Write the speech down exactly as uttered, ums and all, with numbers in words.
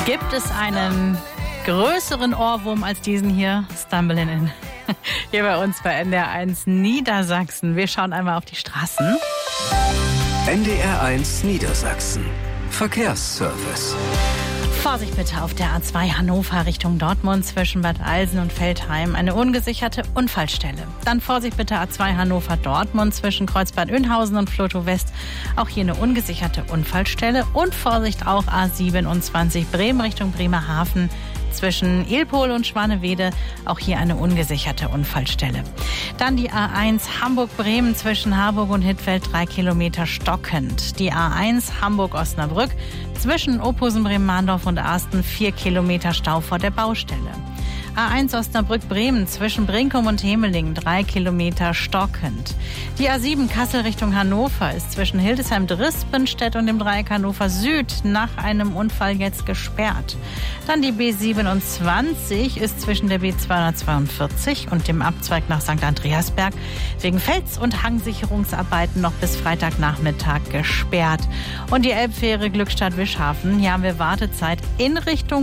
Gibt es einen größeren Ohrwurm als diesen hier? Stumbling in. Hier bei uns bei N D R eins Niedersachsen. Wir schauen einmal auf die Straßen. N D R eins Niedersachsen. Verkehrsservice. Vorsicht bitte auf der A zwei Hannover Richtung Dortmund zwischen Bad Alsen und Veltheim. Eine ungesicherte Unfallstelle. Dann Vorsicht bitte A zwei Hannover Dortmund zwischen Kreuzbad Oeynhausen und Flotow West. Auch hier eine ungesicherte Unfallstelle. Und Vorsicht auch A siebenundzwanzig Bremen Richtung Bremerhaven zwischen Ilpol und Schwanewede. Auch hier eine ungesicherte Unfallstelle. Dann die A eins Hamburg-Bremen zwischen Harburg und Hittfeld, drei Kilometer stockend. Die A eins Hamburg-Osnabrück zwischen Ophusen, Bremen-Mahndorf und Arsten, vier Kilometer Stau vor der Baustelle. A eins Osnabrück-Bremen zwischen Brinkum und Hemeling, drei Kilometer stockend. Die A sieben Kassel Richtung Hannover ist zwischen Hildesheim-Drispenstedt und dem Dreieck Hannover Süd nach einem Unfall jetzt gesperrt. Dann die B siebenundzwanzig ist zwischen der B zweihundertzweiundvierzig und dem Abzweig nach Sankt Andreasberg wegen Fels- und Hangsicherungsarbeiten noch bis Freitagnachmittag gesperrt. Und die Elbfähre Glückstadt-Wischhafen, hier haben wir Wartezeit in Richtung